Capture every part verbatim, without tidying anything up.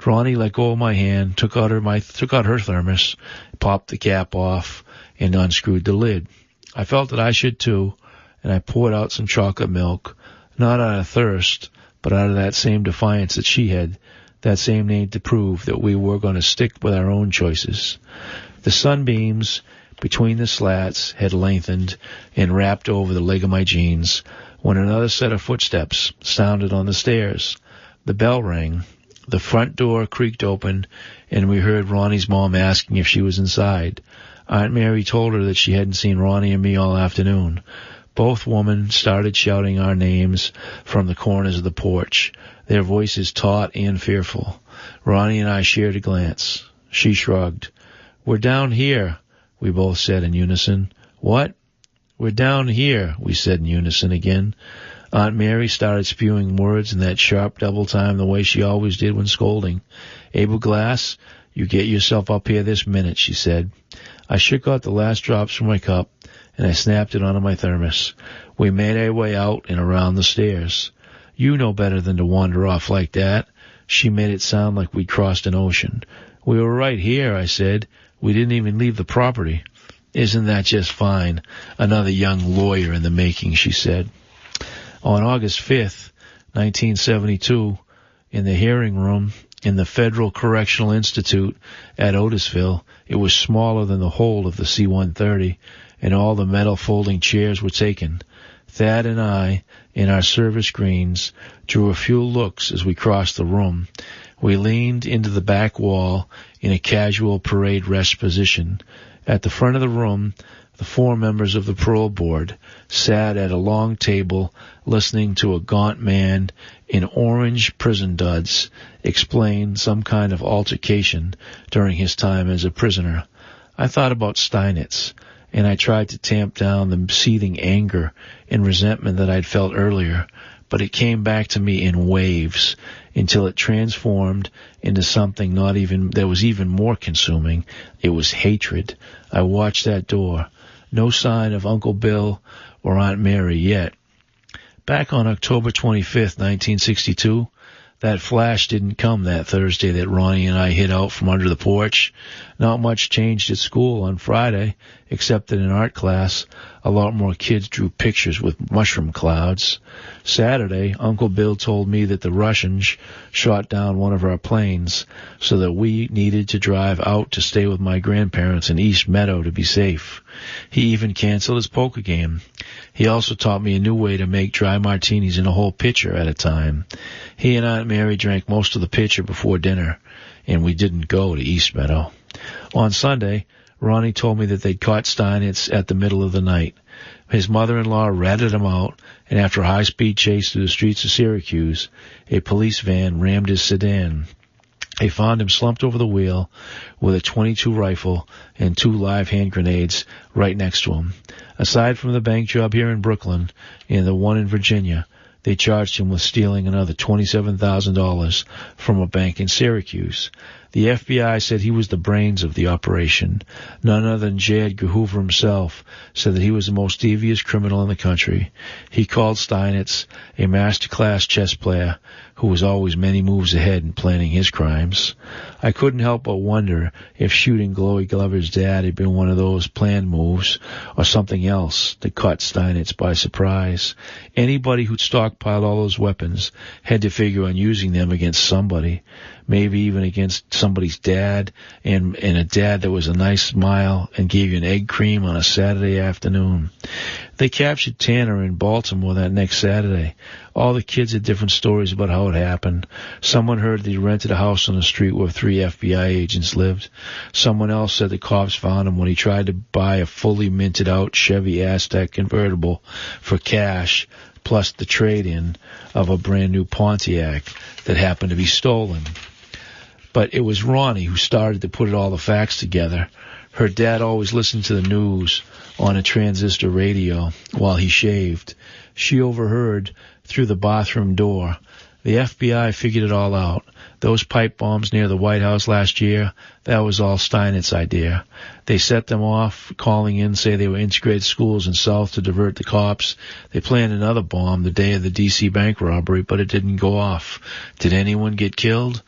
Ronnie let go of my hand, took out her, my, took out her thermos, popped the cap off, and unscrewed the lid. I felt that I should too, and I poured out some chocolate milk, not out of thirst, but out of that same defiance that she had, that same need to prove that we were going to stick with our own choices. The sunbeams between the slats had lengthened and wrapped over the leg of my jeans when another set of footsteps sounded on the stairs. The bell rang. The front door creaked open, and we heard Ronnie's mom asking if she was inside. Aunt Mary told her that she hadn't seen Ronnie and me all afternoon. Both women started shouting our names from the corners of the porch, their voices taut and fearful. Ronnie and I shared a glance. She shrugged. "We're down here," we both said in unison. "What?" "We're down here," we said in unison again. Aunt Mary started spewing words in that sharp double time the way she always did when scolding. "Abel Glass, you get yourself up here this minute," she said. I shook out the last drops from my cup, and I snapped it onto my thermos. We made our way out and around the stairs. "You know better than to wander off like that." She made it sound like we'd crossed an ocean. "We were right here," I said. "We didn't even leave the property." "Isn't that just fine? Another young lawyer in the making," she said. On August fifth, nineteen seventy-two, in the hearing room in the Federal Correctional Institute at Otisville, it was smaller than the hold of the C one thirty, and all the metal folding chairs were taken. Thad and I, in our service greens, drew a few looks as we crossed the room. We leaned into the back wall in a casual parade rest position. At the front of the room, the four members of the parole board sat at a long table listening to a gaunt man in orange prison duds explain some kind of altercation during his time as a prisoner. I thought about Steinitz, and I tried to tamp down the seething anger and resentment that I'd felt earlier, but it came back to me in waves until it transformed into something not even that was even more consuming. It was hatred. I watched that door. No sign of Uncle Bill or Aunt Mary yet. Back on October twenty-fifth, nineteen sixty-two, that flash didn't come that Thursday that Ronnie and I hid out from under the porch. Not much changed at school on Friday, except that in art class, a lot more kids drew pictures with mushroom clouds. Saturday, Uncle Bill told me that the Russians shot down one of our planes, so that we needed to drive out to stay with my grandparents in East Meadow to be safe. He even canceled his poker game. He also taught me a new way to make dry martinis in a whole pitcher at a time. He and Aunt Mary drank most of the pitcher before dinner, and we didn't go to East Meadow. On Sunday, Ronnie told me that they'd caught Steinitz at the middle of the night. His mother-in-law ratted him out, and after a high-speed chase through the streets of Syracuse, a police van rammed his sedan. They found him slumped over the wheel with a twenty-two rifle and two live hand grenades right next to him. Aside from the bank job here in Brooklyn and the one in Virginia, they charged him with stealing another twenty-seven thousand dollars from a bank in Syracuse. The F B I said he was the brains of the operation. None other than J. Edgar Hoover himself said that he was the most devious criminal in the country. He called Steinitz a master-class chess player who was always many moves ahead in planning his crimes. I couldn't help but wonder if shooting Glowy Glover's dad had been one of those planned moves or something else that caught Steinitz by surprise. Anybody who'd stockpiled all those weapons had to figure on using them against somebody, maybe even against somebody's dad, and, and a dad that was a nice smile and gave you an egg cream on a Saturday afternoon. They captured Tanner in Baltimore that next Saturday. All the kids had different stories about how it happened. Someone heard that he rented a house on the street where three F B I agents lived. Someone else said the cops found him when he tried to buy a fully minted out Chevy Aztec convertible for cash, plus the trade-in of a brand new Pontiac that happened to be stolen. But it was Ronnie who started to put all the facts together. Her dad always listened to the news on a transistor radio while he shaved. She overheard through the bathroom door. The F B I figured it all out. Those pipe bombs near the White House last year, that was all Steinitz's idea. They set them off, calling in, say they were integrated schools in South to divert the cops. They planned another bomb the day of the D C bank robbery, but it didn't go off. Did anyone get killed?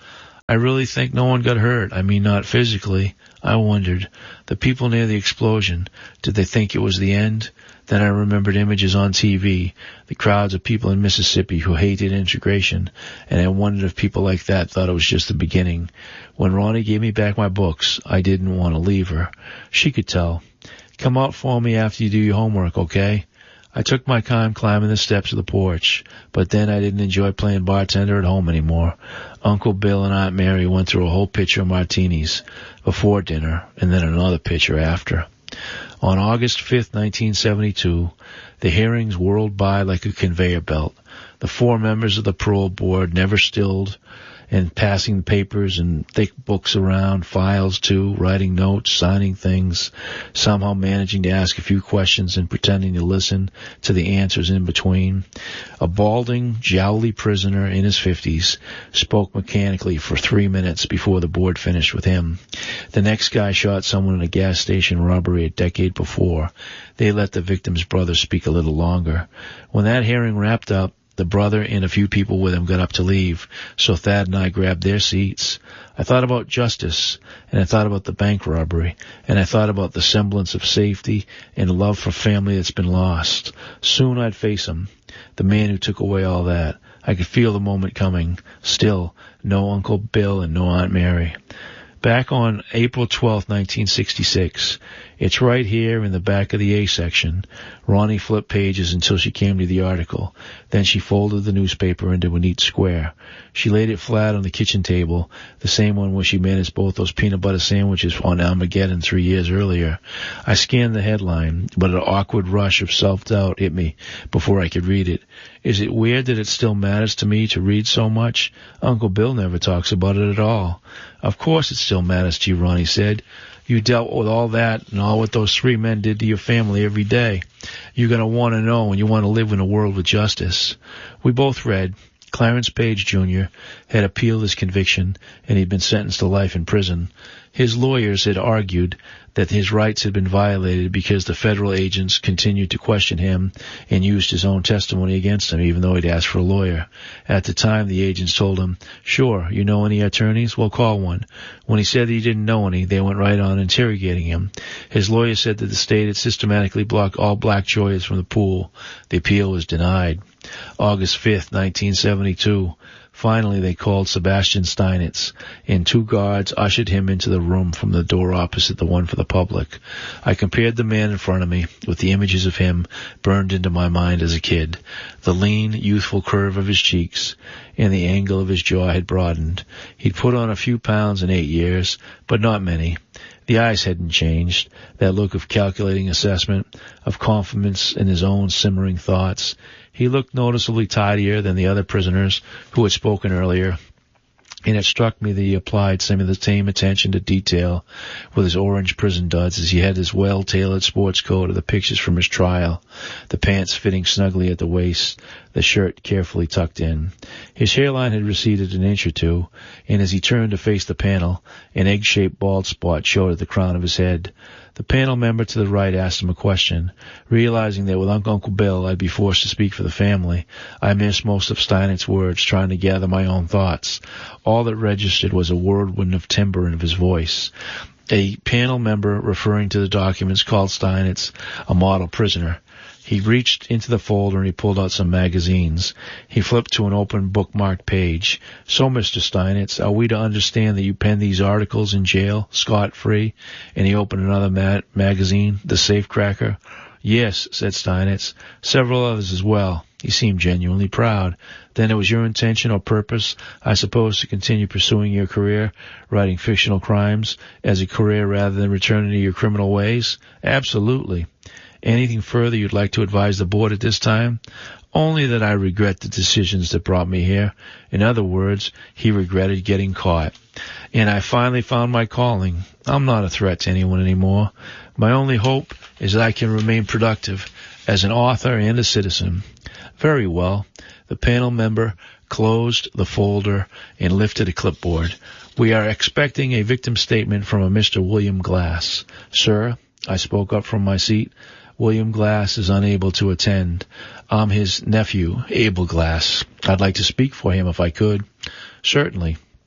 I really think no one got hurt. I mean, not physically. I wondered. The people near the explosion, did they think it was the end? Then I remembered images on T V, the crowds of people in Mississippi who hated integration, and I wondered if people like that thought it was just the beginning. When Ronnie gave me back my books, I didn't want to leave her. She could tell. Come out for me after you do your homework, okay? I took my time climbing the steps of the porch, but then I didn't enjoy playing bartender at home anymore. Uncle Bill and Aunt Mary went through a whole pitcher of martinis before dinner, and then another pitcher after. On August fifth, nineteen seventy-two, the hearings whirled by like a conveyor belt. The four members of the parole board never stilled, and passing papers and thick books around, files too, writing notes, signing things, somehow managing to ask a few questions and pretending to listen to the answers in between. A balding, jowly prisoner in his fifties spoke mechanically for three minutes before the board finished with him. The next guy shot someone in a gas station robbery a decade before. They let the victim's brother speak a little longer. When that hearing wrapped up, the brother and a few people with him got up to leave, so Thad and I grabbed their seats. I thought about justice, and I thought about the bank robbery, and I thought about the semblance of safety and love for family that's been lost. Soon I'd face him, the man who took away all that. I could feel the moment coming. Still, no Uncle Bill and no Aunt Mary. Back on April twelfth, nineteen sixty-six. It's right here in the back of the A section. Ronnie flipped pages until she came to the article. Then she folded the newspaper into a neat square. She laid it flat on the kitchen table, the same one where she made us both those peanut butter sandwiches on Armageddon three years earlier. I scanned the headline, but an awkward rush of self-doubt hit me before I could read it. Is it weird that it still matters to me to read so much? Uncle Bill never talks about it at all. Of course it still matters to you, Ronnie said. You dealt with all that and all what those three men did to your family every day. You're going to want to know and you want to live in a world with justice. We both read. Clarence Page, Junior had appealed his conviction, and he'd been sentenced to life in prison. His lawyers had argued that his rights had been violated because the federal agents continued to question him and used his own testimony against him, even though he'd asked for a lawyer. At the time, the agents told him, sure, you know any attorneys? Well, call one. When he said he didn't know any, they went right on interrogating him. His lawyer said that the state had systematically blocked all black lawyers from the pool. The appeal was denied. August fifth, nineteen seventy-two. Finally, they called Sebastian Steinitz, and two guards ushered him into the room from the door opposite the one for the public. I compared the man in front of me with the images of him burned into my mind as a kid. The lean, youthful curve of his cheeks and the angle of his jaw had broadened. He'd put on a few pounds in eight years, but not many. The eyes hadn't changed, that look of calculating assessment, of confidence in his own simmering thoughts. He looked noticeably tidier than the other prisoners who had spoken earlier, and it struck me that he applied some of the same attention to detail with his orange prison duds as he had his well-tailored sports coat of the pictures from his trial, the pants fitting snugly at the waist, the shirt carefully tucked in. His hairline had receded an inch or two, and as he turned to face the panel, an egg-shaped bald spot showed at the crown of his head. The panel member to the right asked him a question. Realizing that with Uncle Bill I'd be forced to speak for the family, I missed most of Steinitz's words, trying to gather my own thoughts. All that registered was a whirlwind of timbre in his voice. A panel member referring to the documents called Steinitz a model prisoner. He reached into the folder and he pulled out some magazines. He flipped to an open bookmarked page. So, Mister Steinitz, are we to understand that you penned these articles in jail, scot-free? And he opened another ma- magazine, The Safecracker. Yes, said Steinitz. Several others as well. He seemed genuinely proud. Then it was your intention or purpose, I suppose, to continue pursuing your career, writing fictional crimes, as a career rather than returning to your criminal ways? Absolutely. Anything further you'd like to advise the board at this time? Only that I regret the decisions that brought me here. In other words, he regretted getting caught. And I finally found my calling. I'm not a threat to anyone anymore. My only hope is that I can remain productive as an author and a citizen. Very well. The panel member closed the folder and lifted a clipboard. We are expecting a victim statement from a Mister William Glass. Sir, I spoke up from my seat. William Glass is unable to attend. I'm his nephew, Abel Glass. I'd like to speak for him if I could. Certainly.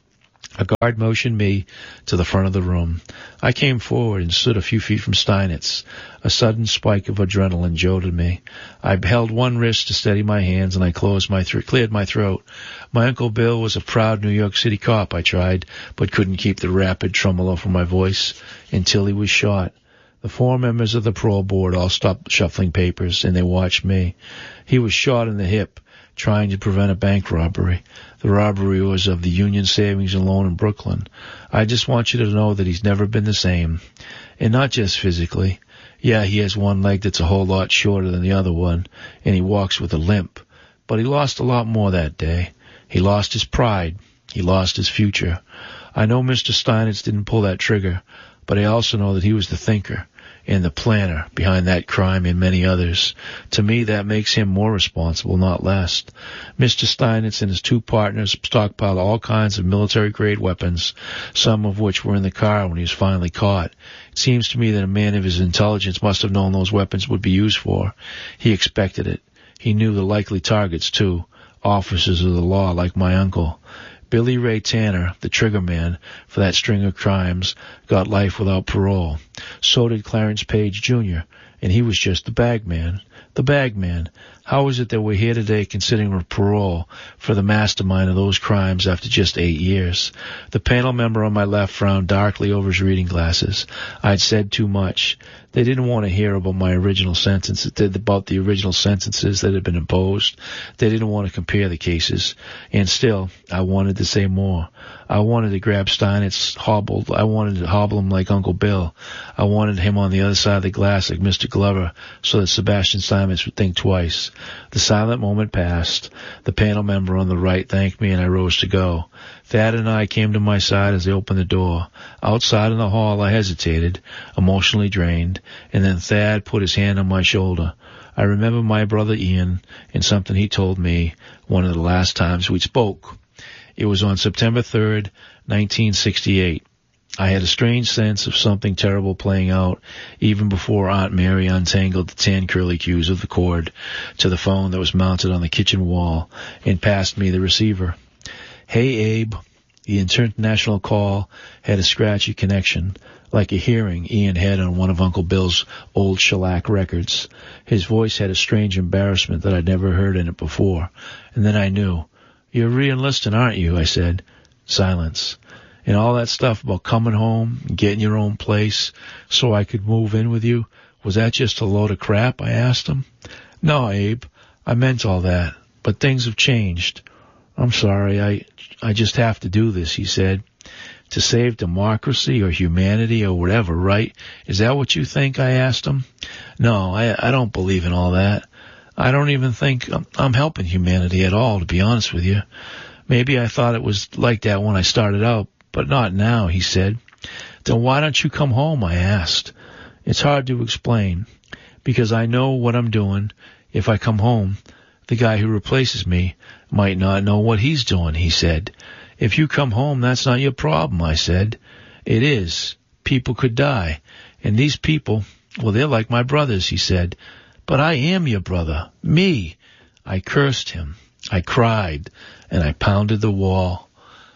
A guard motioned me to the front of the room. I came forward and stood a few feet from Steinitz. A sudden spike of adrenaline jolted me. I held one wrist to steady my hands, and I closed my th- cleared my throat. My Uncle Bill was a proud New York City cop, I tried, but couldn't keep the rapid tremolo from my voice until he was shot. The four members of the parole board all stopped shuffling papers, and they watched me. He was shot in the hip, trying to prevent a bank robbery. The robbery was of the Union Savings and Loan in Brooklyn. I just want you to know that he's never been the same. And not just physically. Yeah, he has one leg that's a whole lot shorter than the other one, and he walks with a limp. But he lost a lot more that day. He lost his pride. He lost his future. I know Mister Steinitz didn't pull that trigger, but I also know that he was the thinker and the planner behind that crime and many others. To me, that makes him more responsible, not less. Mister Steinitz and his two partners stockpiled all kinds of military-grade weapons, some of which were in the car when he was finally caught. It seems to me that a man of his intelligence must have known those weapons would be used for. He expected it. He knew the likely targets, too, officers of the law like my uncle. Billy Ray Tanner, the trigger man for that string of crimes, got life without parole. So did Clarence Page Junior, and he was just the bag man. The bag man. How is it that we're here today considering a parole for the mastermind of those crimes after just eight years? The panel member on my left frowned darkly over his reading glasses. I'd said too much. They didn't want to hear about my original sentence, about the original sentences that had been imposed. They didn't want to compare the cases. And still, I wanted to say more. I wanted to grab Steinitz hobbled. I wanted to hobble him like Uncle Bill. I wanted him on the other side of the glass like Mister Glover so that Sebastian Steinitz would think twice. The silent moment passed. The panel member on the right thanked me, and I rose to go. Thad and I came to my side as they opened the door. Outside in the hall, I hesitated, emotionally drained, and then Thad put his hand on my shoulder. I remember my brother Ian and something he told me one of the last times we spoke. It was on September third, nineteen sixty-eight. I had a strange sense of something terrible playing out even before Aunt Mary untangled the tan curlicues of the cord to the phone that was mounted on the kitchen wall and passed me the receiver. Hey, Abe. The international call had a scratchy connection, like a hearing Ian had on one of Uncle Bill's old shellac records. His voice had a strange embarrassment that I'd never heard in it before. And then I knew. You're re-enlisting, aren't you? I said. Silence. And all that stuff about coming home and getting your own place so I could move in with you, was that just a load of crap? I asked him. No, Abe. I meant all that. But things have changed. I'm sorry. I, I just have to do this, he said. To save democracy or humanity or whatever, right? Is that what you think? I asked him. No, I, I don't believe in all that. I don't even think I'm, I'm helping humanity at all, to be honest with you. Maybe I thought it was like that when I started out, but not now, he said. Then why don't you come home, I asked. It's hard to explain, because I know what I'm doing. If I come home, the guy who replaces me might not know what he's doing, he said. If you come home, that's not your problem, I said. It is. People could die. And these people, well, they're like my brothers, he said. But I am your brother. Me. I cursed him. I cried, and I pounded the wall.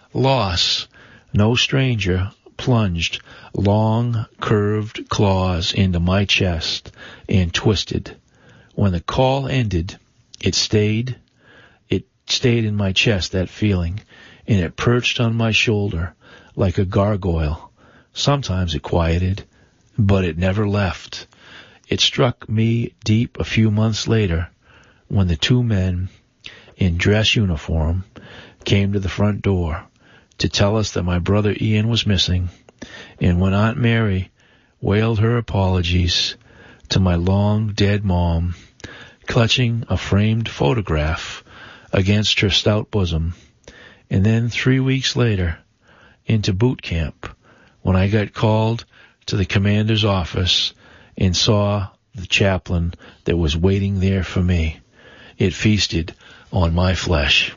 Loss. No stranger plunged long, curved claws into my chest and twisted. When the call ended, it stayed. It stayed in my chest, that feeling, and it perched on my shoulder like a gargoyle. Sometimes it quieted, but it never left. It struck me deep a few months later when the two men in dress uniform came to the front door to tell us that my brother Ian was missing, and when Aunt Mary wailed her apologies to my long-dead mom, clutching a framed photograph against her stout bosom, and then three weeks later into boot camp when I got called to the commander's office and saw the chaplain that was waiting there for me. It feasted on my flesh.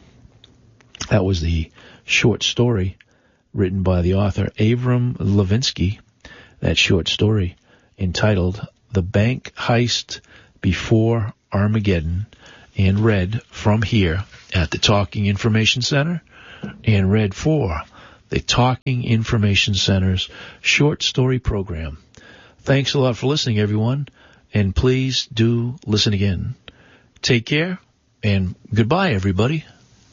That was the short story written by the author Avram Levinsky. That short story entitled The Bank Heist Before Armageddon, and read from here at the Talking Information Center and read for the Talking Information Center's short story program. Thanks a lot for listening, everyone, and please do listen again. Take care, and goodbye, everybody.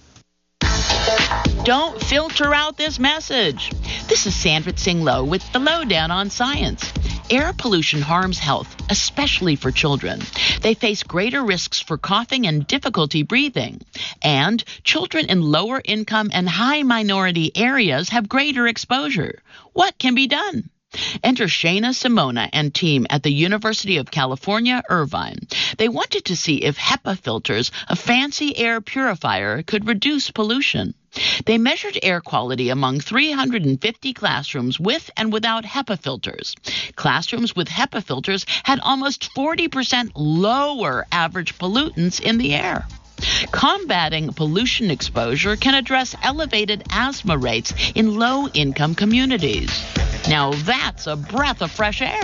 Don't filter out this message. This is Sandra Tsing-Loh with the Lowdown on Science. Air pollution harms health, especially for children. They face greater risks for coughing and difficulty breathing. And children in lower income and high minority areas have greater exposure. What can be done? Enter Shayna Simona and team at the University of California, Irvine. They wanted to see if HEPA filters, a fancy air purifier, could reduce pollution. They measured air quality among three hundred fifty classrooms with and without HEPA filters. Classrooms with HEPA filters had almost forty percent lower average pollutants in the air. Combating pollution exposure can address elevated asthma rates in low-income communities. Now that's a breath of fresh air.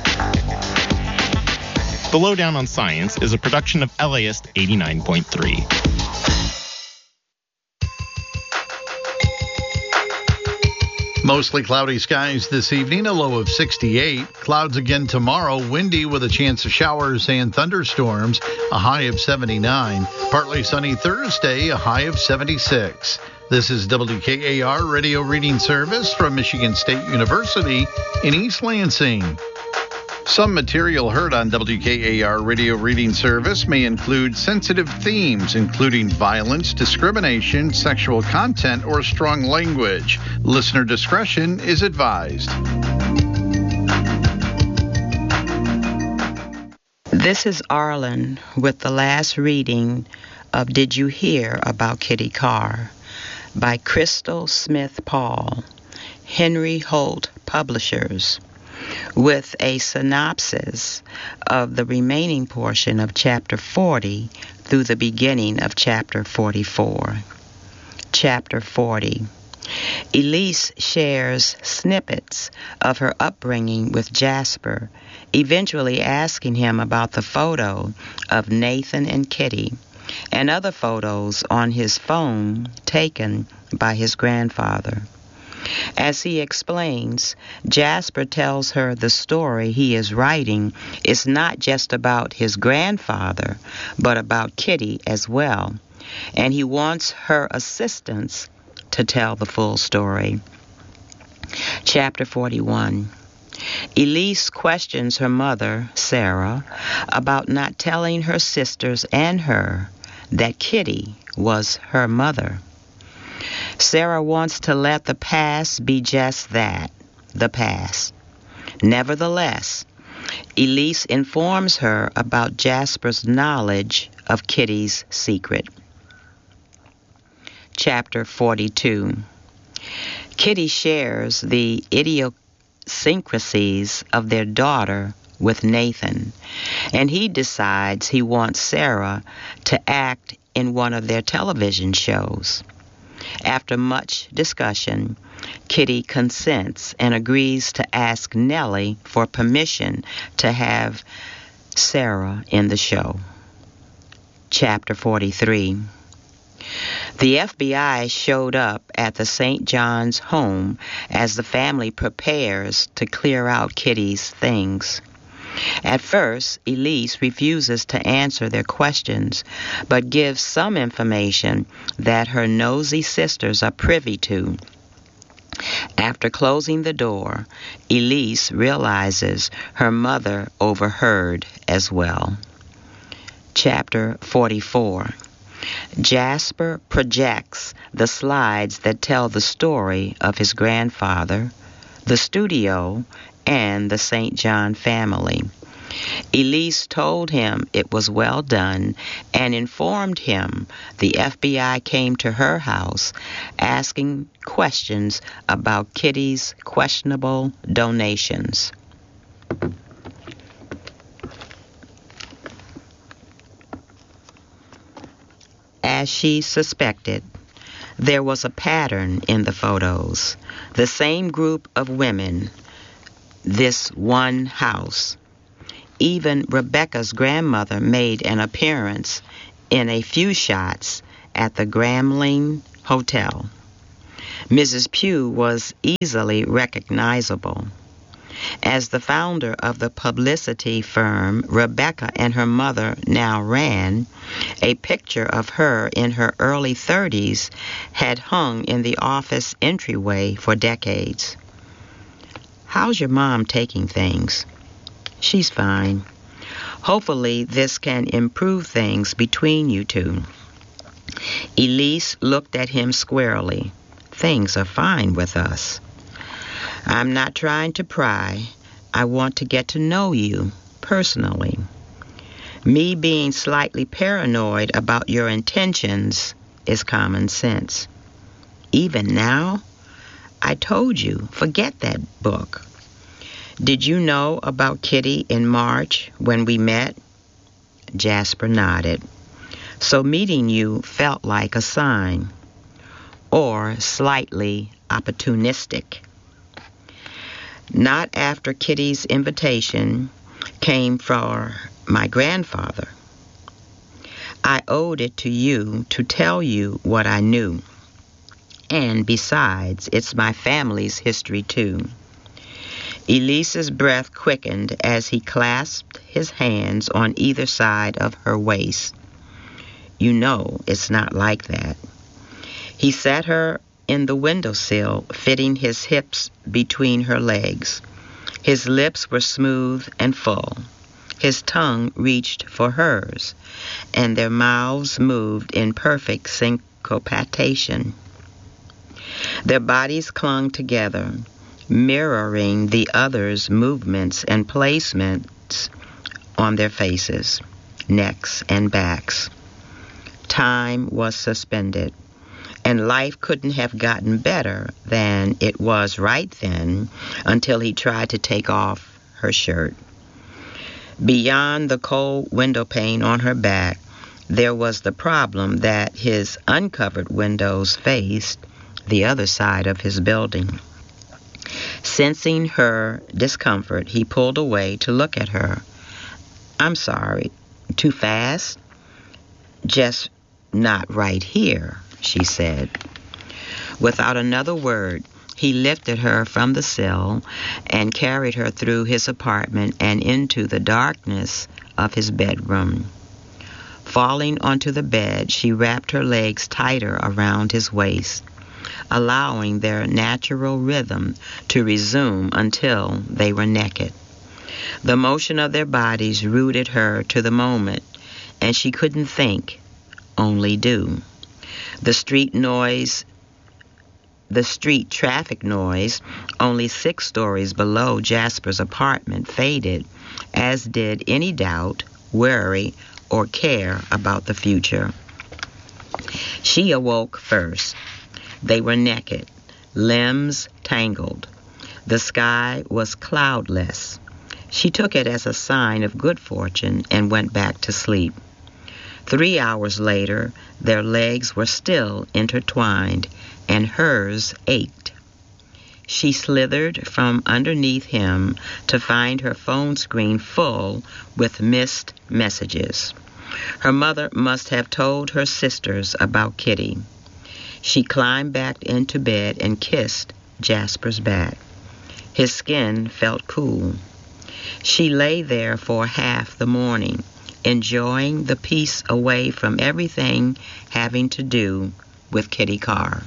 The Lowdown on Science is a production of L A I S T eighty-nine point three. Mostly cloudy skies this evening, a low of sixty-eight. Clouds again tomorrow, windy with a chance of showers and thunderstorms, a high of seventy-nine. Partly sunny Thursday, a high of seventy-six. This is W K A R Radio Reading Service from Michigan State University in East Lansing. Some material heard on W K A R Radio Reading Service may include sensitive themes, including violence, discrimination, sexual content, or strong language. Listener discretion is advised. This is Arlen with the last reading of Did You Hear About Kitty Carr? By Crystal Smith Paul, Henry Holt Publishers, with a synopsis of the remaining portion of Chapter forty through the beginning of Chapter forty-four. Chapter forty. Elise shares snippets of her upbringing with Jasper, eventually asking him about the photo of Nathan and Kitty and other photos on his phone taken by his grandfather. As he explains, Jasper tells her the story he is writing is not just about his grandfather, but about Kitty as well, and he wants her assistance to tell the full story. Chapter forty-one. Elise questions her mother, Sarah, about not telling her sisters and her that Kitty was her mother. Sarah wants to let the past be just that, the past. Nevertheless, Elise informs her about Jasper's knowledge of Kitty's secret. Chapter forty-two. Kitty shares the idiosyncrasies of their daughter with Nathan, and he decides he wants Sarah to act in one of their television shows. After much discussion, Kitty consents and agrees to ask Nellie for permission to have Sarah in the show. Chapter forty-three. The F B I showed up at the Saint John's home as the family prepares to clear out Kitty's things. At first, Elise refuses to answer their questions, but gives some information that her nosy sisters are privy to. After closing the door, Elise realizes her mother overheard as well. Chapter forty-four. Jasper projects the slides that tell the story of his grandfather, the studio, and the Saint John family. Elise told him it was well done and informed him the F B I came to her house asking questions about Kitty's questionable donations. As she suspected, there was a pattern in the photos. The same group of women, this one house. Even Rebecca's grandmother made an appearance in a few shots at the Grambling Hotel. Missus Pugh was easily recognizable. As the founder of the publicity firm Rebecca and her mother now ran, a picture of her in her early thirties had hung in the office entryway for decades. "How's your mom taking things?" "She's fine. Hopefully this can improve things between you two." Elise looked at him squarely. "Things are fine with us. I'm not trying to pry. I want to get to know you personally. Me being slightly paranoid about your intentions is common sense. Even now, I told you, forget that book. Did you know about Kitty in March when we met?" Jasper nodded. "So meeting you felt like a sign, or slightly opportunistic." "Not after Kitty's invitation came for my grandfather. I owed it to you to tell you what I knew. And besides, it's my family's history too." Elise's breath quickened as he clasped his hands on either side of her waist. "You know it's not like that." He sat her in the windowsill, fitting his hips between her legs. His lips were smooth and full. His tongue reached for hers, and their mouths moved in perfect syncopation. Their bodies clung together, mirroring the other's movements and placements on their faces, necks, and backs. Time was suspended, and life couldn't have gotten better than it was right then until he tried to take off her shirt. Beyond the cold window pane on her back, there was the problem that his uncovered windows faced the other side of his building. Sensing her discomfort, he pulled away to look at her. "I'm sorry. Too fast?" "Just not right here," she said. Without another word, he lifted her from the sill and carried her through his apartment and into the darkness of his bedroom. Falling onto the bed, she wrapped her legs tighter around his waist, allowing their natural rhythm to resume until they were naked. The motion of their bodies rooted her to the moment, and she couldn't think, only do. The street noise, the street traffic noise, only six stories below Jasper's apartment, faded, as did any doubt, worry, or care about the future. She awoke first. They were naked, limbs tangled. The sky was cloudless. She took it as a sign of good fortune and went back to sleep. Three hours later, their legs were still intertwined, and hers ached. She slithered from underneath him to find her phone screen full with missed messages. Her mother must have told her sisters about Kitty. She climbed back into bed and kissed Jasper's back. His skin felt cool. She lay there for half the morning, enjoying the peace away from everything having to do with Kitty Carr.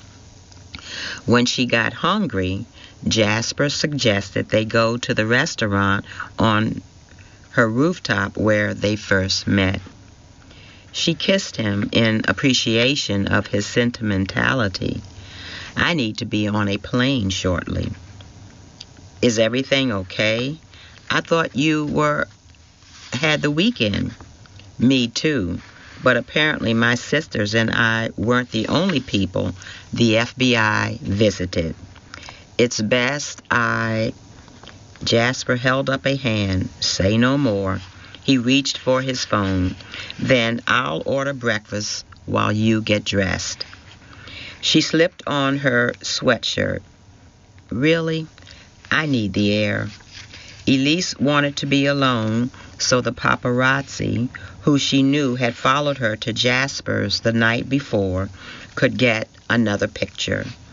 When she got hungry, Jasper suggested they go to the restaurant on her rooftop where they first met. She kissed him in appreciation of his sentimentality. "I need to be on a plane shortly." "Is everything okay? I thought you were had the weekend." "Me too, but apparently my sisters and I weren't the only people the F B I visited. It's best I..." Jasper held up a hand. "Say no more." He reached for his phone. "Then I'll order breakfast while you get dressed." She slipped on her sweatshirt. "Really? I need the air." Elise wanted to be alone, so the paparazzi, who she knew had followed her to Jasper's the night before, could get another picture.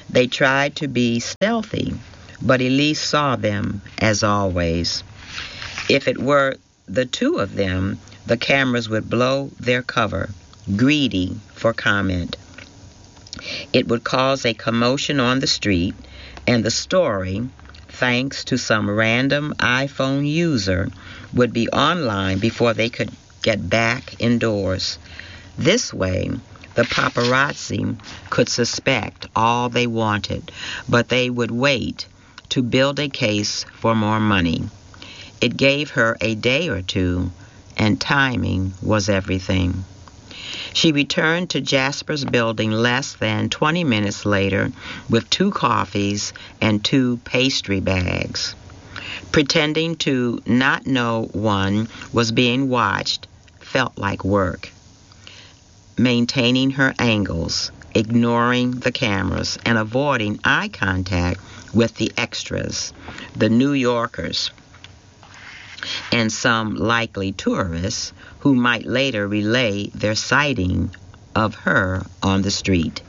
They tried to be stealthy, but Elise saw them as always. If it were the two of them, the cameras would blow their cover, greedy for comment. It would cause a commotion on the street, and the story, thanks to some random iPhone user, would be online before they could get back indoors. This way, the paparazzi could suspect all they wanted, but they would wait to build a case for more money. It gave her a day or two, and timing was everything. She returned to Jasper's building less than twenty minutes later with two coffees and two pastry bags. Pretending to not know one was being watched felt like work. Maintaining her angles, ignoring the cameras, and avoiding eye contact with the extras, the New Yorkers, and some likely tourists who might later relay their sighting of her on the street.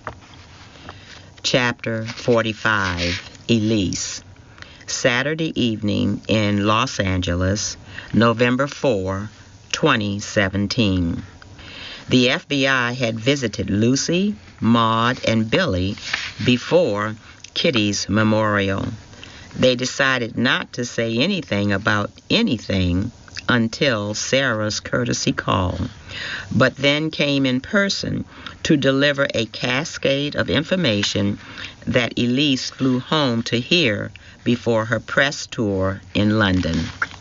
Chapter forty-five, Elise. Saturday evening in Los Angeles, November fourth, twenty seventeen. The F B I had visited Lucy, Maud, and Billy before Kitty's memorial. They decided not to say anything about anything until Sarah's courtesy call, but then came in person to deliver a cascade of information that Elise flew home to hear before her press tour in London.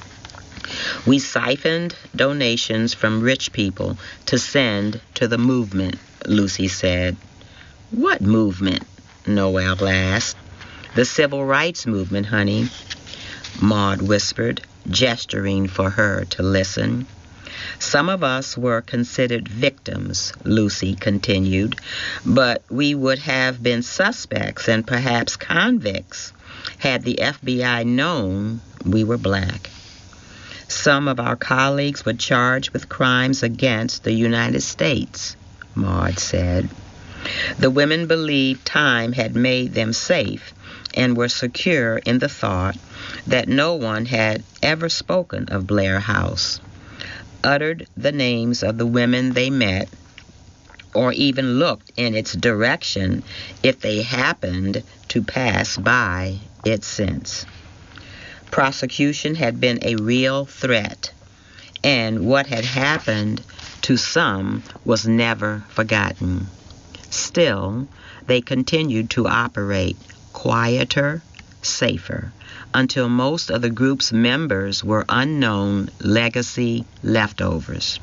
We siphoned donations from rich people to send to the movement, Lucy said. What movement? Noel asked. The civil rights movement, honey, Maud whispered, gesturing for her to listen. Some of us were considered victims, Lucy continued, but we would have been suspects and perhaps convicts had the F B I known we were black. Some of our colleagues were charged with crimes against the United States, Maud said. The women believed time had made them safe and were secure in the thought that no one had ever spoken of Blair House, uttered the names of the women they met, or even looked in its direction if they happened to pass by it since. Prosecution had been a real threat, and what had happened to some was never forgotten. Still, they continued to operate quieter, safer, until most of the group's members were unknown legacy leftovers.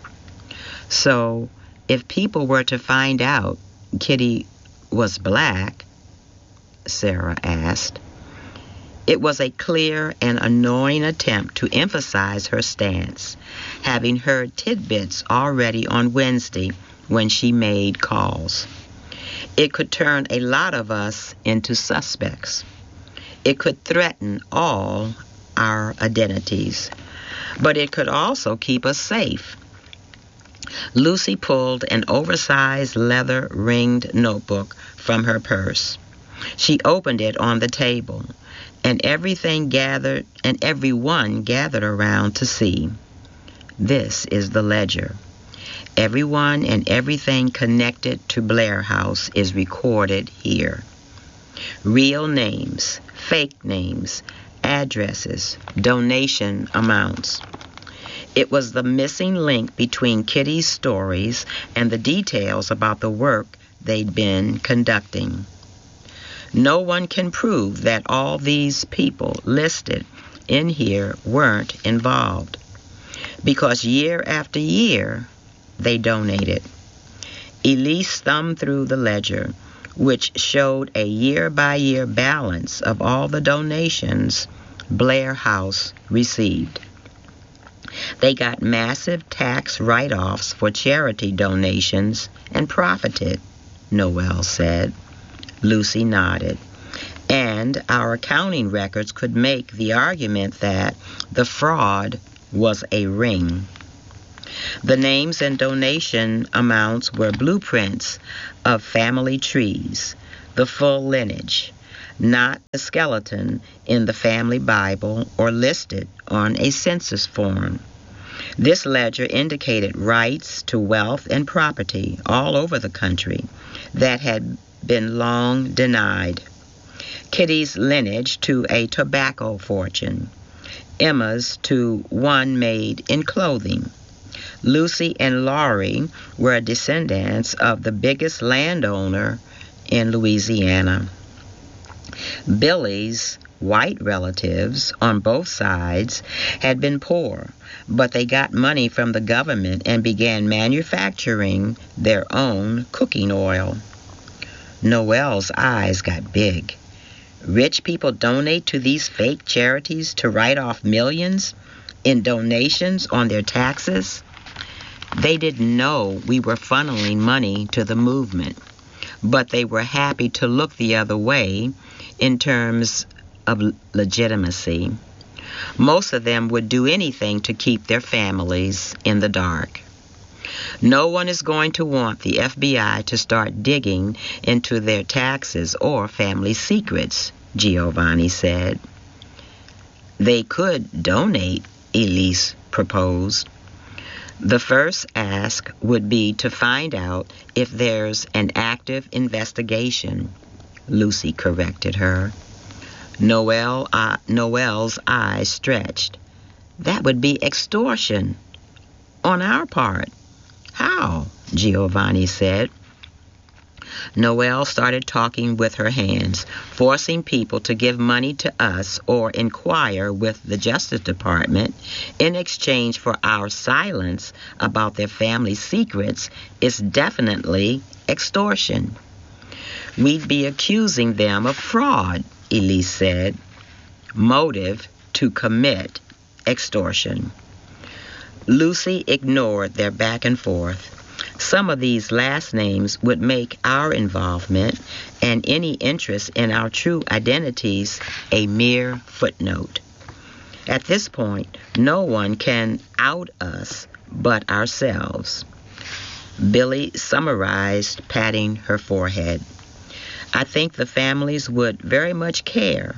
So, if people were to find out Kitty was black, Sarah asked, it was a clear and annoying attempt to emphasize her stance, having heard tidbits already on Wednesday when she made calls. It could turn a lot of us into suspects. It could threaten all our identities, but it could also keep us safe. Lucy pulled an oversized leather-ringed notebook from her purse. She opened it on the table, and everything gathered and everyone gathered around to see. This is the ledger. Everyone and everything connected to Blair House is recorded here. Real names, fake names, addresses, donation amounts. It was the missing link between Kitty's stories and the details about the work they'd been conducting. No one can prove that all these people listed in here weren't involved, because year after year, they donated. Elise thumbed through the ledger, which showed a year-by-year balance of all the donations Blair House received. They got massive tax write-offs for charity donations and profited, Noel said. Lucy nodded. And our accounting records could make the argument that the fraud was a ring. The names and donation amounts were blueprints of family trees, the full lineage, not the skeleton in the family Bible or listed on a census form. This ledger indicated rights to wealth and property all over the country that had been long denied. Kitty's lineage to a tobacco fortune, Emma's to one made in clothing. Lucy and Laurie were descendants of the biggest landowner in Louisiana. Billy's white relatives on both sides had been poor, but they got money from the government and began manufacturing their own cooking oil. Noelle's eyes got big. Rich people donate to these fake charities to write off millions in donations on their taxes? They didn't know we were funneling money to the movement, but they were happy to look the other way in terms of legitimacy. Most of them would do anything to keep their families in the dark. No one is going to want the F B I to start digging into their taxes or family secrets, Giovanni said. They could donate, Elise proposed. The first ask would be to find out if there's an active investigation, Lucy corrected her. Noelle, uh, Noelle's eyes stretched. That would be extortion on our part. How? Giovanni said. Noelle started talking with her hands, forcing people to give money to us or inquire with the Justice Department in exchange for our silence about their family secrets is definitely extortion. We'd be accusing them of fraud, Elise said. Motive to commit extortion. Lucy ignored their back and forth. Some of these last names would make our involvement and any interest in our true identities a mere footnote. At this point, no one can out us but ourselves. Billy summarized, patting her forehead. I think the families would very much care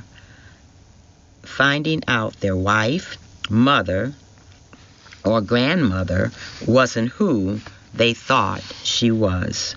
finding out their wife, mother, or grandmother wasn't who they thought she was.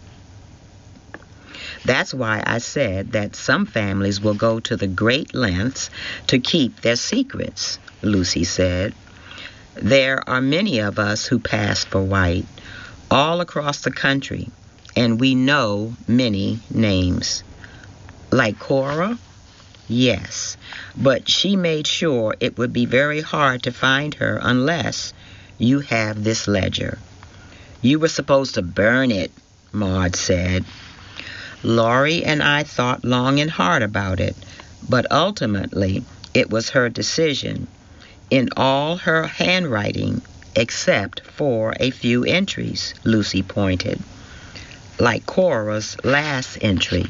That's why I said that some families will go to the great lengths to keep their secrets, Lucy said. There are many of us who pass for white all across the country, and we know many names. Like Cora? Yes, but she made sure it would be very hard to find her unless you have this ledger. You were supposed to burn it, Maud said. Laurie and I thought long and hard about it, but ultimately it was her decision. In all her handwriting, except for a few entries, Lucy pointed, like Cora's last entry.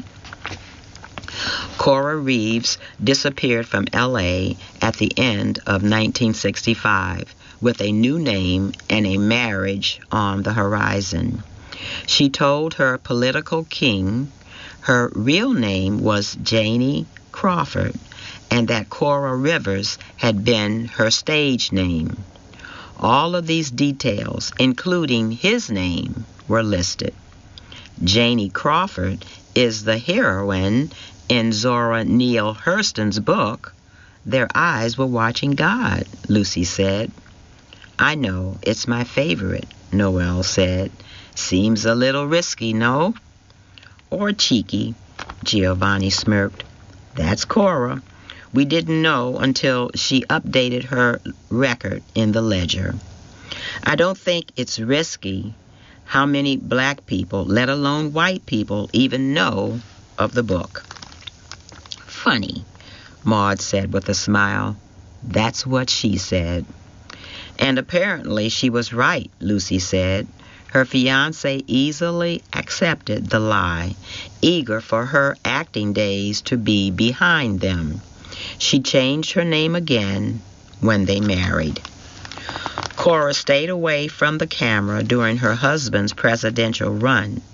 Cora Reeves disappeared from L A at the end of nineteen sixty-five with a new name and a marriage on the horizon. She told her political king her real name was Janie Crawford and that Cora Rivers had been her stage name. All of these details, including his name, were listed. Janie Crawford is the heroine in Zora Neale Hurston's book, Their Eyes Were Watching God, Lucy said. I know, it's my favorite, Noelle said. Seems a little risky, no? Or cheeky, Giovanni smirked. That's Cora. We didn't know until she updated her record in the ledger. I don't think it's risky how many black people, let alone white people, even know of the book. Funny, Maud said with a smile. That's what she said. And apparently she was right, Lucy said. Her fiancé easily accepted the lie, eager for her acting days to be behind them. She changed her name again when they married. Cora stayed away from the camera during her husband's presidential run,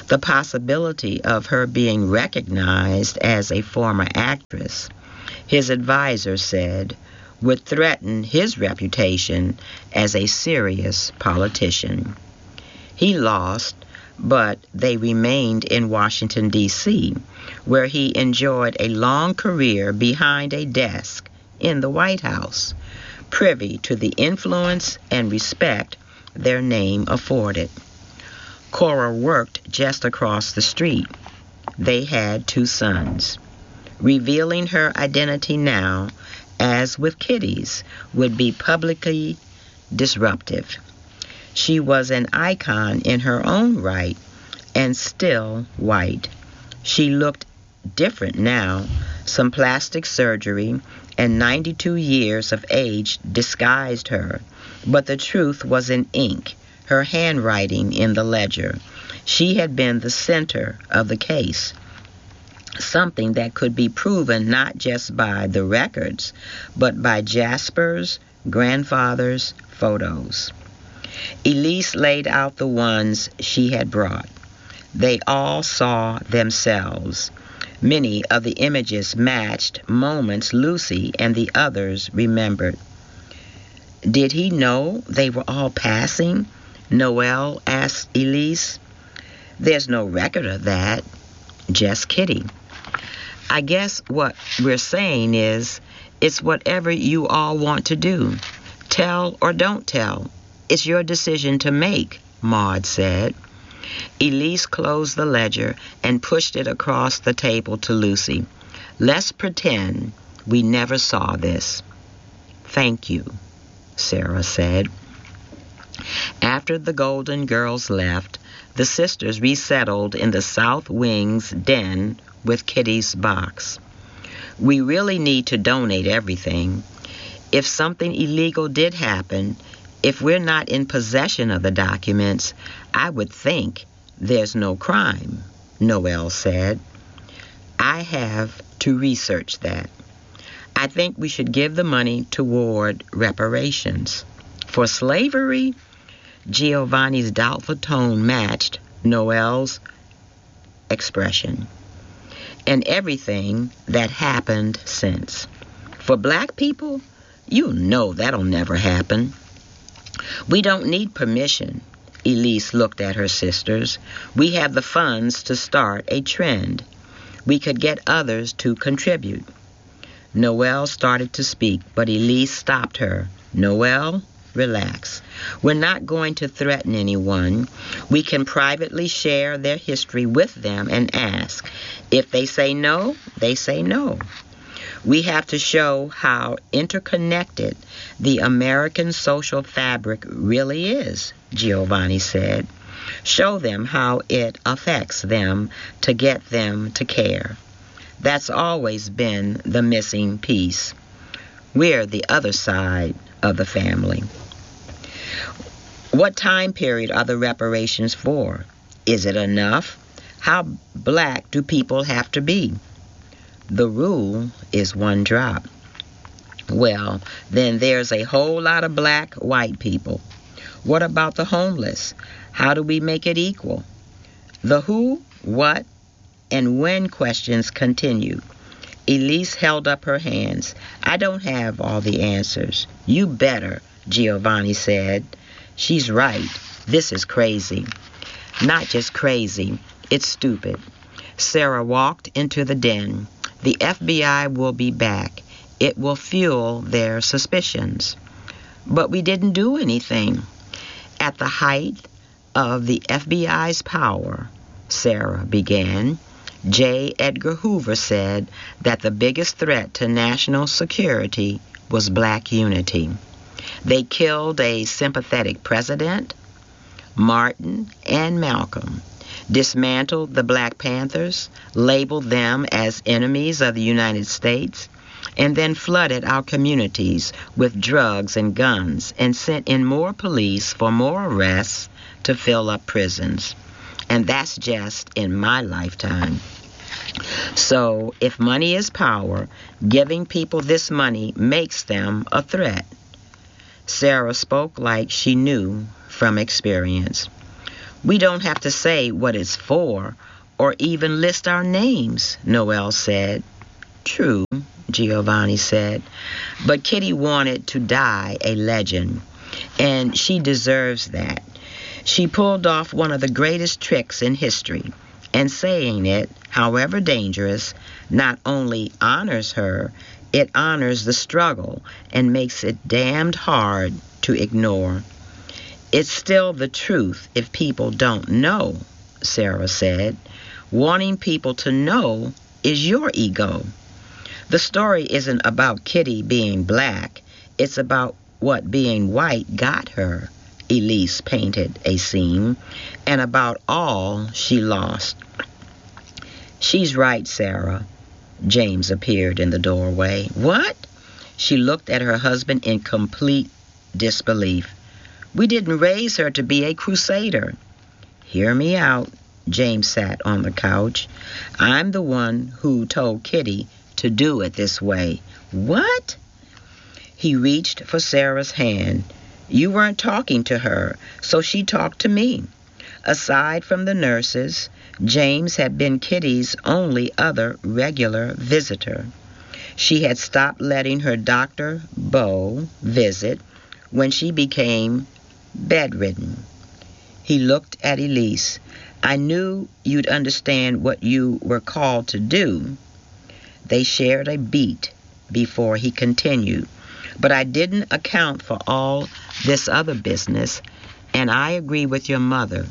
The possibility of her being recognized as a former actress, his advisor said, would threaten his reputation as a serious politician. He lost, but they remained in Washington, D C, where he enjoyed a long career behind a desk in the White House, privy to the influence and respect their name afforded. Cora worked just across the street. They had two sons. Revealing her identity now, as with Kitty's, would be publicly disruptive. She was an icon in her own right and still white. She looked different now. Some plastic surgery and ninety-two years of age disguised her, but the truth was in ink, her handwriting in the ledger. She had been the center of the case, something that could be proven not just by the records, but by Jasper's grandfather's photos. Elise laid out the ones she had brought. They all saw themselves. Many of the images matched moments Lucy and the others remembered. Did he know they were all passing? Noelle asked Elise. There's no record of that, just Kitty. I guess what we're saying is, it's whatever you all want to do. Tell or don't tell. It's your decision to make, Maud said. Elise closed the ledger and pushed it across the table to Lucy. Let's pretend we never saw this. Thank you, Sarah said. After the Golden girls left, the sisters resettled in the South Wing's den with Kitty's box. We really need to donate everything. If something illegal did happen, if we're not in possession of the documents, I would think there's no crime, Noelle said. I have to research that. I think we should give the money toward reparations. For slavery, Giovanni's doubtful tone matched Noelle's expression. And everything that happened since. For black people, you know that'll never happen. We don't need permission. Elise looked at her sisters. We have the funds to start a trend. We could get others to contribute. Noelle started to speak, but Elise stopped her. Noelle, relax. We're not going to threaten anyone. We can privately share their history with them and ask. If they say no, they say no. We have to show how interconnected the American social fabric really is, Giovanni said. Show them how it affects them to get them to care. That's always been the missing piece. We're the other side of the family. What time period are the reparations for? Is it enough? How black do people have to be? The rule is one drop. Well, then there's a whole lot of black white people. What about the homeless? How do we make it equal? The who, what, and when questions continued. Elise held up her hands. I don't have all the answers. You better, Giovanni said. She's right. This is crazy. Not just crazy, it's stupid. Sarah walked into the den. The F B I will be back. It will fuel their suspicions. But we didn't do anything. At the height of the F B I's power, Sarah began, J. Edgar Hoover said that the biggest threat to national security was black unity. They killed a sympathetic president, Martin and Malcolm, dismantled the Black Panthers, labeled them as enemies of the United States, and then flooded our communities with drugs and guns and sent in more police for more arrests to fill up prisons. And that's just in my lifetime. So if money is power, giving people this money makes them a threat. Sarah spoke like she knew from experience. We don't have to say what it's for or even list our names, Noel said. True, Giovanni said, but Kitty wanted to die a legend, and she deserves that. She pulled off one of the greatest tricks in history, and saying it, however dangerous, not only honors her, it honors the struggle and makes it damned hard to ignore. It's still the truth if people don't know, Sarah said. Wanting people to know is your ego. The story isn't about Kitty being black. It's about what being white got her, Elise painted a scene, and about all she lost. She's right, Sarah. James appeared in the doorway. What? She looked at her husband in complete disbelief. We didn't raise her to be a crusader. Hear me out. James sat on the couch. I'm the one who told Kitty to do it this way. What? He reached for Sarah's hand. You weren't talking to her, so she talked to me. Aside from the nurses, James had been Kitty's only other regular visitor. She had stopped letting her Doctor Beau visit when she became bedridden. He looked at Elise. I knew you'd understand what you were called to do. They shared a beat before he continued. But I didn't account for all this other business, and I agree with your mother.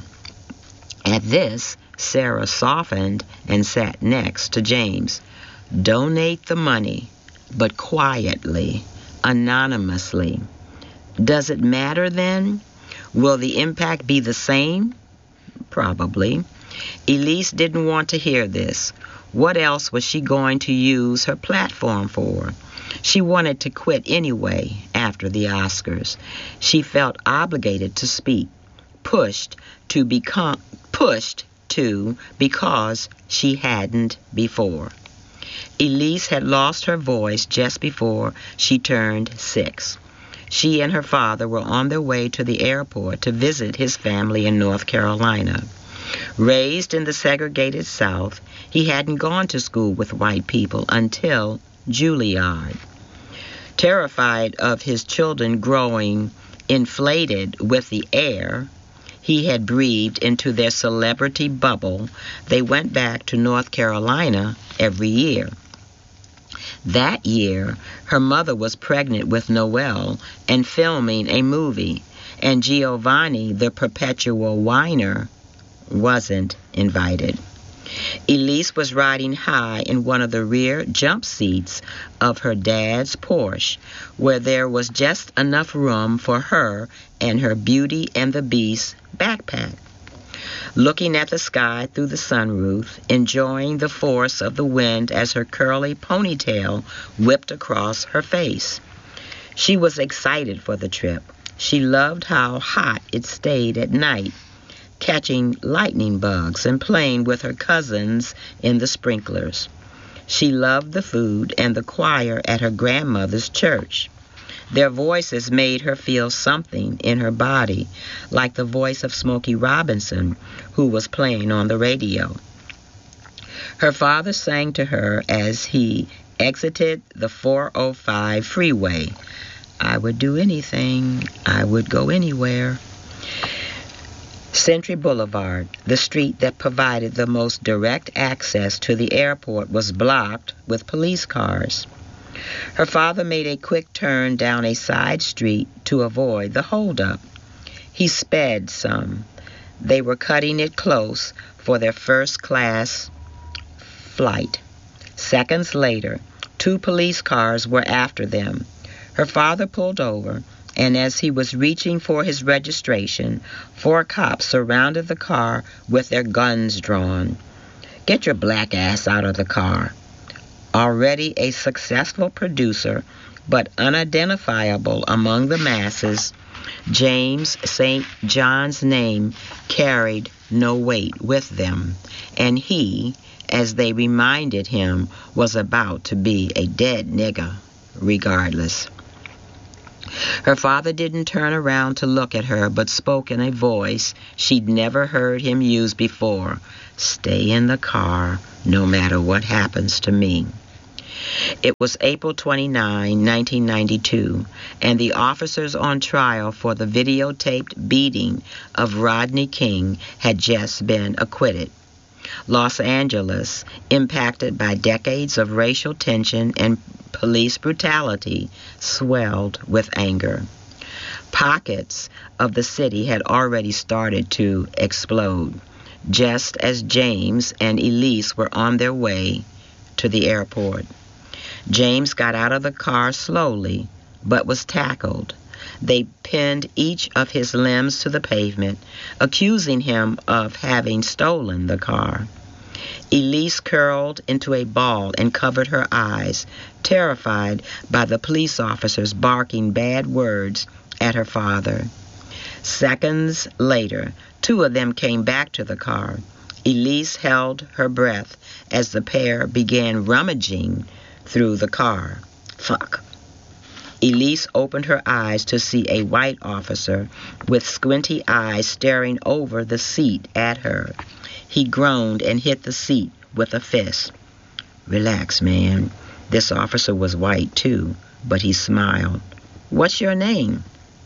At this, Sarah softened and sat next to James. Donate the money, but quietly, anonymously. Does it matter then? Will the impact be the same? Probably. Elise didn't want to hear this. What else was she going to use her platform for? She wanted to quit anyway after the Oscars. She felt obligated to speak, pushed to become pushed to because she hadn't before. Elise had lost her voice just before she turned six. She and her father were on their way to the airport to visit his family in North Carolina. Raised in the segregated South, he hadn't gone to school with white people until Juilliard. Terrified of his children growing inflated with the air he had breathed into their celebrity bubble, they went back to North Carolina every year. That year, her mother was pregnant with Noel and filming a movie, and Giovanni, the perpetual whiner, wasn't invited. Elise was riding high in one of the rear jump seats of her dad's Porsche, where there was just enough room for her and her Beauty and the Beast backpack. Looking at the sky through the sunroof, enjoying the force of the wind as her curly ponytail whipped across her face. She was excited for the trip. She loved how hot it stayed at night, catching lightning bugs and playing with her cousins in the sprinklers. She loved the food and the choir at her grandmother's church. Their voices made her feel something in her body, like the voice of Smokey Robinson, who was playing on the radio. Her father sang to her as he exited the four oh five freeway. I would do anything. I would go anywhere. Century Boulevard, the street that provided the most direct access to the airport, was blocked with police cars. Her father made a quick turn down a side street to avoid the holdup. He sped some. They were cutting it close for their first-class flight. Seconds later, two police cars were after them. Her father pulled over, and as he was reaching for his registration, four cops surrounded the car with their guns drawn. Get your black ass out of the car. Already a successful producer, but unidentifiable among the masses, James Saint John's name carried no weight with them, and he, as they reminded him, was about to be a dead nigger regardless. Her father didn't turn around to look at her, but spoke in a voice she'd never heard him use before. "Stay in the car, no matter what happens to me." It was April twenty-ninth, nineteen ninety-two, and the officers on trial for the videotaped beating of Rodney King had just been acquitted. Los Angeles, impacted by decades of racial tension and police brutality, swelled with anger. Pockets of the city had already started to explode, just as James and Elise were on their way to the airport. James got out of the car slowly, but was tackled. They pinned each of his limbs to the pavement, accusing him of having stolen the car. Elise curled into a ball and covered her eyes, terrified by the police officers barking bad words at her father. Seconds later, two of them came back to the car. Elise held her breath as the pair began rummaging through the car. Fuck. Elise opened her eyes to see a white officer with squinty eyes staring over the seat at her. He groaned and hit the seat with a fist. "Relax, man." This officer was white, too, but he smiled. "What's your name?"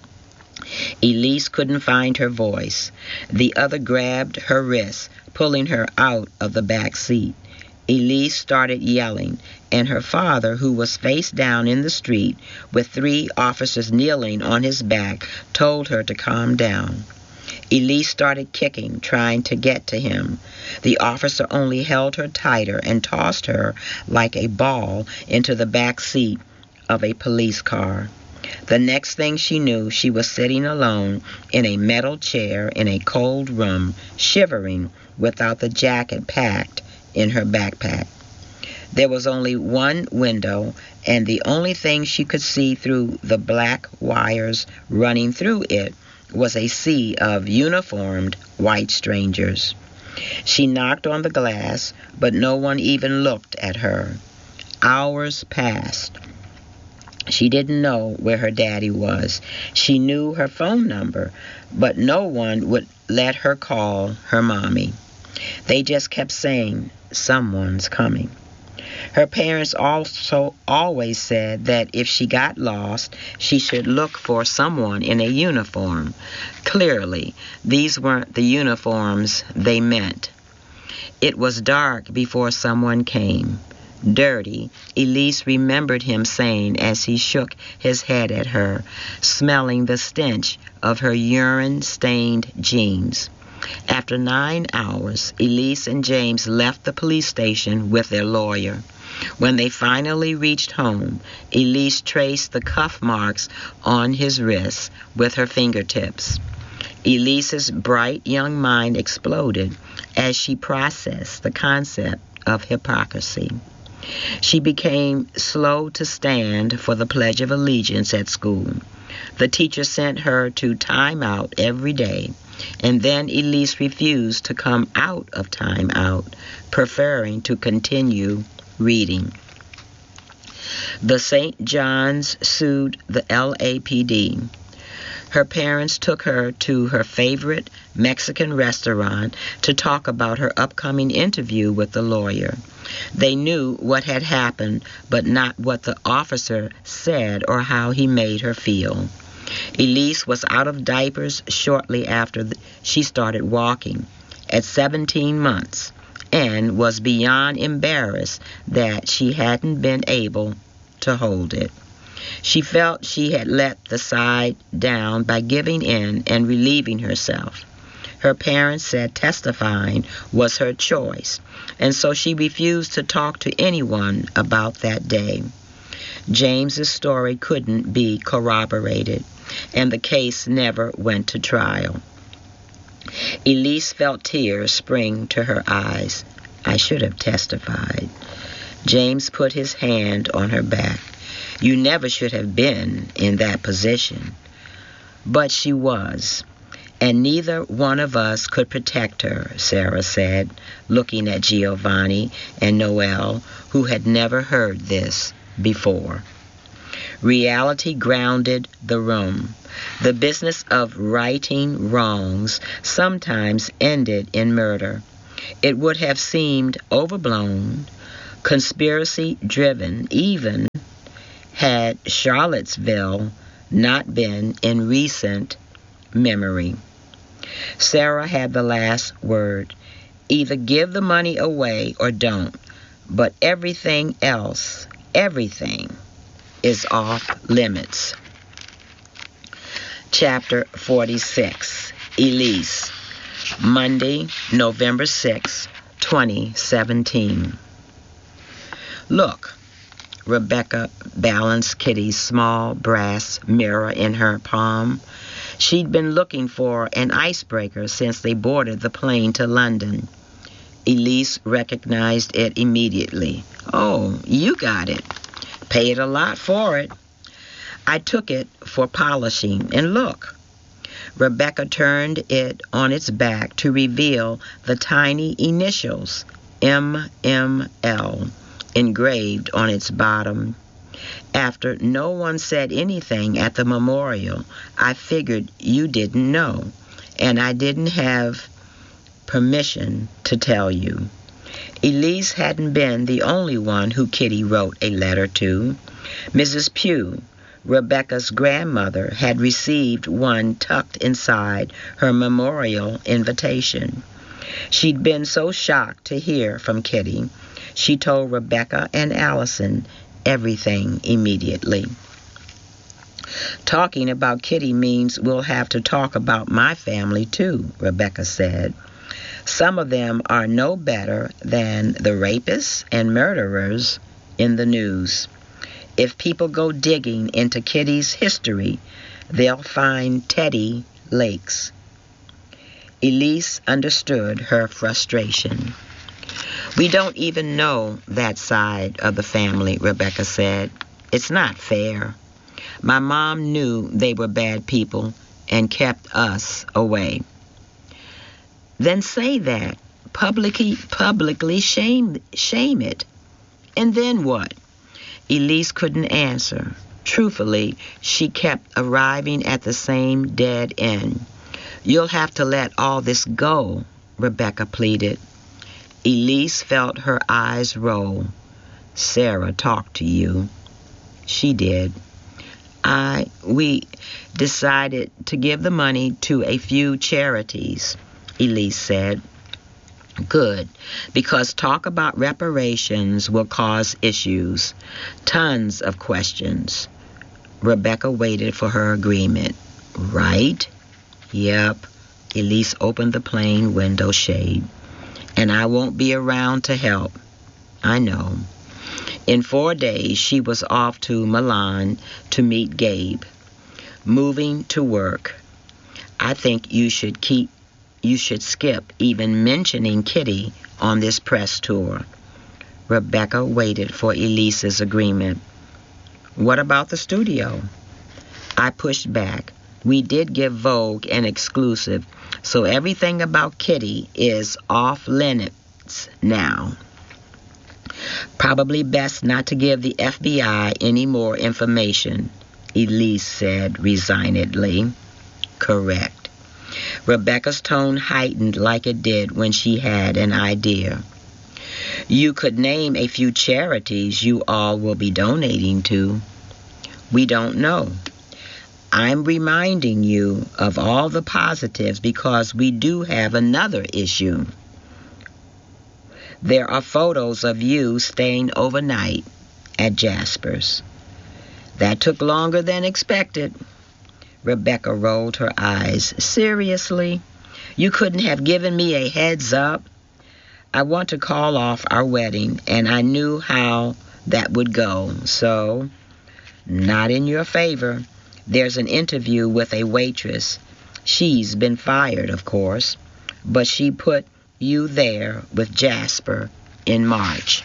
Elise couldn't find her voice. The other grabbed her wrist, pulling her out of the back seat. Elise started yelling, and her father, who was face down in the street with three officers kneeling on his back, told her to calm down. Elise started kicking, trying to get to him. The officer only held her tighter and tossed her like a ball into the back seat of a police car. The next thing she knew, she was sitting alone in a metal chair in a cold room, shivering without the jacket packed in her backpack. There was only one window, and the only thing she could see through the black wires running through it was a sea of uniformed white strangers. She knocked on the glass, but no one even looked at her. Hours passed. She didn't know where her daddy was. She knew her phone number, but no one would let her call her mommy. They just kept saying, "Someone's coming." Her parents also always said that if she got lost, she should look for someone in a uniform. Clearly, these weren't the uniforms they meant. It was dark before someone came. Dirty, Elise remembered him saying as he shook his head at her, smelling the stench of her urine-stained jeans. After nine hours, Elise and James left the police station with their lawyer. When they finally reached home, Elise traced the cuff marks on his wrists with her fingertips. Elise's bright young mind exploded as she processed the concept of hypocrisy. She became slow to stand for the Pledge of Allegiance at school. The teacher sent her to time out every day, and then Elise refused to come out of time out, preferring to continue reading. The Saint John's sued the L A P D. Her parents took her to her favorite Mexican restaurant to talk about her upcoming interview with the lawyer. They knew what had happened, but not what the officer said or how he made her feel. Elise was out of diapers shortly after she started walking, at seventeen months, and was beyond embarrassed that she hadn't been able to hold it. She felt she had let the side down by giving in and relieving herself. Her parents said testifying was her choice, and so she refused to talk to anyone about that day. James's story couldn't be corroborated, and the case never went to trial. Elise felt tears spring to her eyes. "I should have testified." James put his hand on her back. "You never should have been in that position." But she was, and neither one of us could protect her, Sarah said, looking at Giovanni and Noel, who had never heard this before. Reality grounded the room. The business of righting wrongs sometimes ended in murder. It would have seemed overblown, conspiracy-driven, even had Charlottesville not been in recent memory. Sarah had the last word. Either give the money away or don't, but everything else, everything, is off limits. Chapter forty-six, Elise, Monday, November sixth, twenty seventeen. Look, Rebecca balanced Kitty's small brass mirror in her palm. She'd been looking for an icebreaker since they boarded the plane to London. Elise recognized it immediately. Oh, you got it. Paid a lot for it. I took it for polishing, and look. Rebecca turned it on its back to reveal the tiny initials, M M L, engraved on its bottom. After no one said anything at the memorial, I figured you didn't know, and I didn't have permission to tell you. Elise hadn't been the only one who Kitty wrote a letter to. Missus Pugh, Rebecca's grandmother, had received one tucked inside her memorial invitation. She'd been so shocked to hear from Kitty, she told Rebecca and Allison everything immediately. Talking about Kitty means we'll have to talk about my family too, Rebecca said. Some of them are no better than the rapists and murderers in the news. If people go digging into Kitty's history, they'll find Teddy Lakes. Elise understood her frustration. We don't even know that side of the family, Rebecca said. It's not fair. My mom knew they were bad people and kept us away. Then say that. Publicly, publicly shame, shame it. And then what? Elise couldn't answer. Truthfully, she kept arriving at the same dead end. You'll have to let all this go, Rebecca pleaded. Elise felt her eyes roll. Sarah talked to you. She did. I, we decided to give the money to a few charities, Elise said. Good, because talk about reparations will cause issues. Tons of questions. Rebecca waited for her agreement. Right? Yep. Elise opened the plane window shade. And I won't be around to help. I know. In four days, she was off to Milan to meet Gabe. Moving to work. I think you should keep, you should skip even mentioning Kitty on this press tour. Rebecca waited for Elise's agreement. What about the studio? I pushed back. We did give Vogue an exclusive, so everything about Kitty is off limits now. Probably best not to give the F B I any more information, Elise said resignedly. Correct. Rebecca's tone heightened like it did when she had an idea. You could name a few charities you all will be donating to. We don't know. I'm reminding you of all the positives because we do have another issue. There are photos of you staying overnight at Jasper's. That took longer than expected. Rebecca rolled her eyes. Seriously? You couldn't have given me a heads up? I want to call off our wedding, and I knew how that would go, so not in your favor. There's an interview with a waitress. She's been fired, of course, but she put you there with Jasper in March.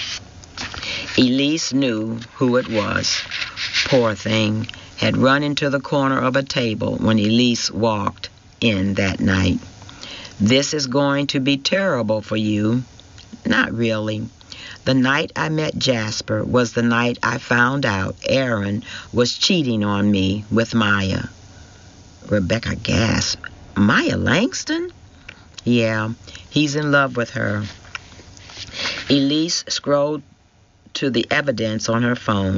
Elise knew who it was. Poor thing, had run into the corner of a table when Elise walked in that night. This is going to be terrible for you. Not really. The night I met Jasper was the night I found out Aaron was cheating on me with Maya. Rebecca gasped. Maya Langston? Yeah, he's in love with her. Elise scrolled to the evidence on her phone.